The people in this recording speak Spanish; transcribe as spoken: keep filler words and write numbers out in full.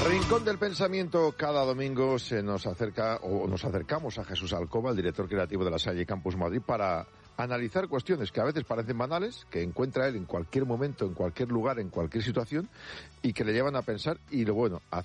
Rincón del Pensamiento, cada domingo se nos acerca o nos acercamos a Jesús Alcoba, el director creativo de la Salle Campus Madrid, para analizar cuestiones que a veces parecen banales, que encuentra él en cualquier momento, en cualquier lugar, en cualquier situación, y que le llevan a pensar y, lo bueno, a